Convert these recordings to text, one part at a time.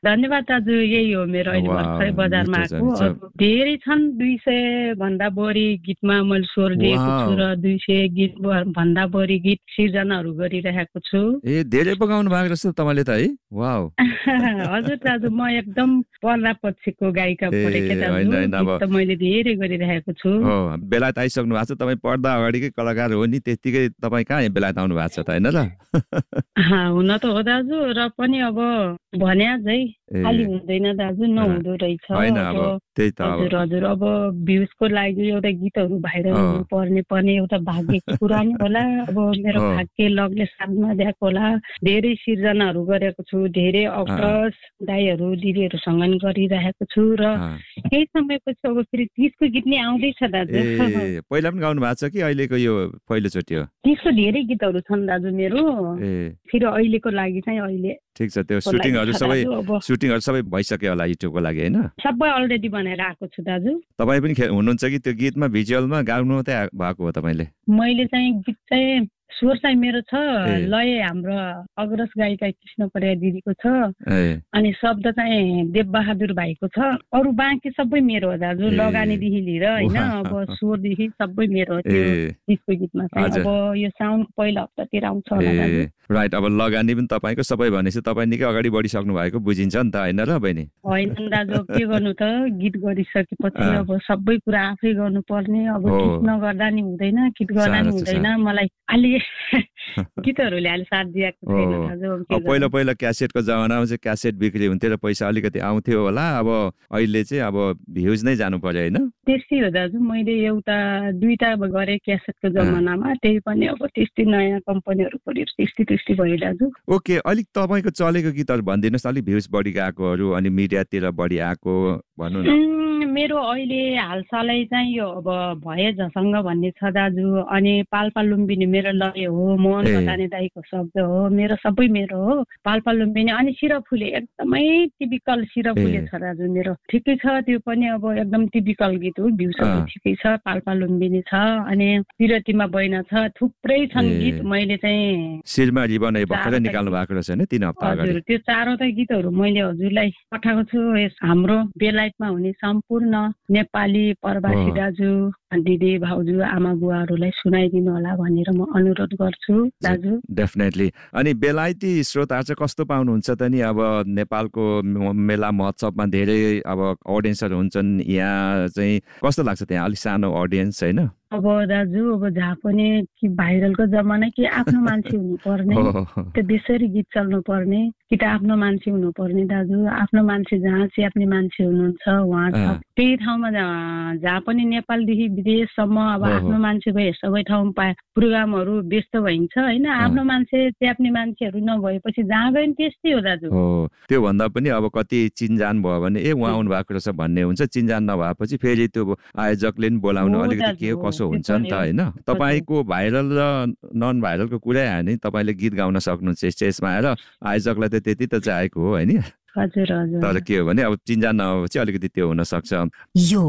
धन्यवाद दाजु। यही हो मेरो अहिले भर्खरै बजारमा आएको। धेरै छन्, 200 भन्दा बढी गीतमा मैले स्वर दिएको छु र 200 गीत भन्दा बढी गीत सिर्जनाहरू गरिरहेको छु। धेरै पकाउनु भएको रहेछ तपाईँले त है। वाउ। हजुर दाजु, म एकदम पर्दा पछिको गायिका परेको दाजु। गीत त मैले धेरै गरिरहेको छु। बेलायत आइसक्नु भएको छ, तपाईँ पर्दा अगाडिकै कलाकार हो नि, त्यतिकै तपाईँ कहाँ बेलायत आउनु भएको छ त होइन र? हुन त हो दाजु, र पनि अब भने चाहिँ खाली हुँदैन दाजु, नहुँदो रहेछ। हजुर हजुर, अब भ्युजको लागि एउटा गीतहरू भाइरल हुनु पर्ने पनि एउटा भाग्यको कुरा नि होला। अब मेरो भाग्य लगले साथमा दिएको होला। धेरै सिर्जनाहरू गरेको छु, धेरै अक्टर्स दाइहरू दिदीहरूसँग नि गरिरहेको छु र केही समयपछि अब फेरि 30को गीत नै आउँदैछ दाजु। पहिला पनि गाउनु भएको छ कि अहिलेको यो पहिलोचोटि हो? 30को धेरै गीतहरू छन् दाजु मेरो। फेरि अहिलेको लागि चाहिँ अहिले ठिक छ, त्यो सुटिङहरू सबै भइसक्यो होला युट्युबको लागि होइन? सबै अलरेडी बनाएर आएको छु दाजु। तपाईँ पनि हुनुहुन्छ कि त्यो गीतमा भिजुअलमा गाउनु मात्रै भएको हो तपाईँले? मैले चाहिँ गीत चाहिँ स्वर चाहिँ मेरो छ, लय हाम्रो अग्रज गायिका कृष्ण परियार दिदीको छ, अनि शब्द चाहिँ देवबहादुर भाइको छ। अरू बाँकी सबै मेरो हो दाजु, लगानीदेखि लिएर होइन, अब स्वरदेखि सबै मेरो हो त्यो गीतको गीतमा चाहिँ। अब यो साउनको पहिलो हप्तातिर आउँछ होला दाजु। राइट, अब लगानी पनि तपाईँको सबै भनेपछि तपाईँ निकै अगाडि बढिसक्नु भएको बुझिन्छ नि त होइन र बहिनी? होइन दाजु, के गर्नु त, गीत गरिसकेपछि अब सबै कुरा आफै गर्नुपर्ने। अब गीत नगर्दा नि हुँदैन, गीत गर्दा नि हुँदैन। मलाई अलि गीतहरूले अहिले साथ दिएको छैन दाजु। पहिला क्यासेटको जमानामा चाहिँ क्यासेट बिक्री हुन्थ्यो र पैसा अलिकति आउँथ्यो होला। अब अहिले चाहिँ अब भ्युज नै जानु पर्यो होइन? त्यस्तै हो दाजु, मैले एउटा 2टा गरेँ क्यासेटको जमानामा, त्यही पनि अब त्यस्तै नयाँ कम्पनीहरू खोलेर त्यस्तै भयो दाजु। ओके, अलिक तपाईँको चलेको गीतहरू भनिदिनुहोस्, अलिक भ्युज बढी गएकोहरू अनि मिडियातिर बढी आएको भन्नु न। मेरो अहिले हालसालै चाहिँ यो अब भए झसँग भन्ने छ दाजु, अनि पाल्पा लुम्बिनी मेरो लय हो, मोहन घतानी दाईको शब्द हो, मेरो सबै मेरो हो। पाल्पा लुम्बिनी अनि सिरफुले एकदमै टिपिकल सिरफुले छ दाजु मेरो, ठिकै छ त्यो पनि अब एकदम टिपिकल गीत हो, भ्युजहरू ठिकै छ। पाल्पा लुम्बिनी छ, अनि पिरतीमा बहिना छ, थुप्रै छन् गीत। मैले चाहिँ शिरमा रिबन भर्खरै निकाल्नु भएको रहेछ नि 3 हप्ता अगाडि। हजुर, त्यो 4वटा गीतहरू मैले हजुरलाई पठाएको छु। हाम्रो बेलायतमा हुने सम्पूर्ण नेपाली प्रवासी दाजु दिदी भाउजू आमा बुवाहरूलाई सुनाइदिनु होला भनेर म अनुरोध गर्छु दाजु। डेफिनेटली। अनि बेलायती श्रोताहरू चाहिँ कस्तो पाउनुहुन्छ त नि? अब नेपालको मेला महोत्सवमा धेरै अब अडियन्सहरू हुन्छन्, यहाँ चाहिँ कस्तो लाग्छ त्यहाँ अलिक सानो अडियन्स होइन? अब दाजु, अब जहाँ पनि कि भाइरलको जमाना कि आफ्नो मान्छे हुनुपर्ने, त्यो देशरी गीत चल्नु पर्ने, कि त आफ्नो मान्छे हुनुपर्ने दाजु। आफ्नो मान्छे जहाँ चाहिँ आफ्नो मान्छे हुनुहुन्छ उहाँ छ। त्यही ठाउँमा जहाँ पनि नेपालदेखि विदेशसम्म अब आफ्नो मान्छे भए सबै ठाउँमा पाए प्रोग्रामहरू व्यस्त भइन्छ होइन। आफ्नो मान्छे त्याप्ने मान्छेहरू नभएपछि जहाँ गयो नि त्यस्तै हो दाजु। त्यो भन्दा पनि अब कति चिनजान भयो भने उहाँ आउनु भएको रहेछ भन्ने हुन्छ, चिनजान नभएपछि फेरि त्यो आयोजकले पनि बोलाउनु अलिकति के कसो हुन्छ नि त होइन? तपाईँको भाइरल र नन भाइरलको कुरै आयो नि, तपाईँले गीत गाउन सक्नुहुन्छ स्टेजमा आएर, आयोजकलाई त त्यति त चाहेको हो होइन? हजुर हजुर। तर के हो भने अब चिन्जान नभएपछि अलिकति त्यो हुन सक्छ। यो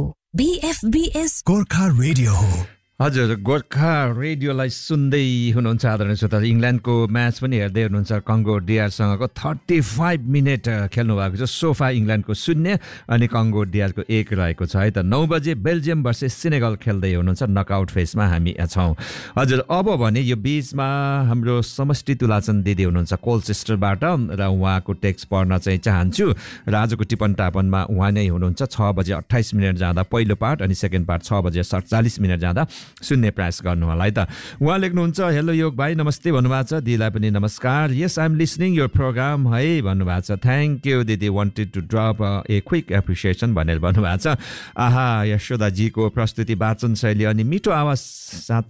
BFBS गोर्खा रेडियो हो। हजुर, गोर्खा रेडियोलाई सुन्दै हुनुहुन्छ आदरणीय श्रोता। इङ्ल्यान्डको म्याच पनि हेर्दै हुनुहुन्छ, कङ्गो डिआरसँगको 35 मिनट खेल्नु भएको छ। सोफा इङ्ल्यान्डको 0 अनि कङ्गो डिआरको 1 रहेको छ है त। 9 बजे बेल्जियम भर्सेस सेनेगल खेल्दै हुनुहुन्छ, नकआउट फेजमा हामी छौँ। हजुर, अब भने यो बिचमा हाम्रो समष्टि तुलाचन दिदी हुनुहुन्छ कोलचेस्टरबाट र उहाँको टेक्स्ट पढ्न चाहिँ चाहन्छु र आजको टिपन टापनमा उहाँ नै हुनुहुन्छ। 6 बजे 28 मिनट जाँदा पहिलो पार्ट अनि सेकेन्ड पार्ट 6 बजे 47 मिनट जाँदा सुन्ने प्रयास गर्नु होला है त। उहाँ लेख्नुहुन्छ, हेलो योग भाइ नमस्ते भन्नुभएको छ, दिदीलाई पनि नमस्कार। यस आइ एम लिसनिङ योर प्रोग्राम है भन्नुभएको छ। थ्याङ्क यू दिदी, wanted to drop a quick appreciation भनेर भन्नुभएको छ। आहा, यशोदाजीको प्रस्तुति वाचन शैली अनि मिठो आवाज साथ